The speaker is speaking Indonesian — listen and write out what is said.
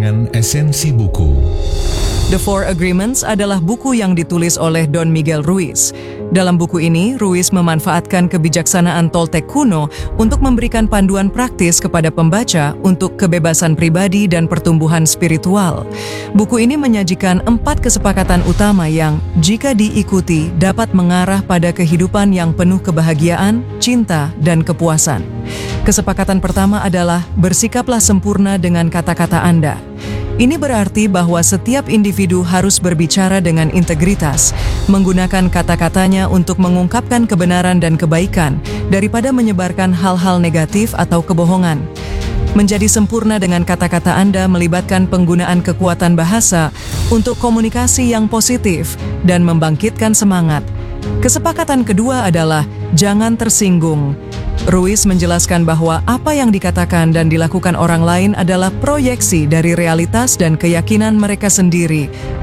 dengan esensi buku. The Four Agreements adalah buku yang ditulis oleh Don Miguel Ruiz. Dalam buku ini, Ruiz memanfaatkan kebijaksanaan Toltec kuno untuk memberikan panduan praktis kepada pembaca untuk kebebasan pribadi dan pertumbuhan spiritual. Buku ini menyajikan 4 kesepakatan utama yang, jika diikuti, dapat mengarah pada kehidupan yang penuh kebahagiaan, cinta, dan kepuasan. Kesepakatan pertama adalah bersikaplah sempurna dengan kata-kata Anda. Ini berarti bahwa setiap individu harus berbicara dengan integritas, menggunakan kata-katanya untuk mengungkapkan kebenaran dan kebaikan, daripada menyebarkan hal-hal negatif atau kebohongan. Menjadi sempurna dengan kata-kata Anda melibatkan penggunaan kekuatan bahasa untuk komunikasi yang positif dan membangkitkan semangat. Kesepakatan kedua adalah jangan tersinggung. Ruiz menjelaskan bahwa apa yang dikatakan dan dilakukan orang lain adalah proyeksi dari realitas dan keyakinan mereka sendiri,